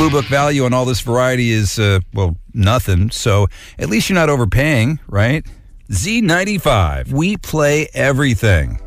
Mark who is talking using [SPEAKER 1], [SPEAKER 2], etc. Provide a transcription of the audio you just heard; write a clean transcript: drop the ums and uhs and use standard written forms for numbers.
[SPEAKER 1] Blue Book value on all this variety is, nothing. So at least you're not overpaying, right? Z95. We play everything.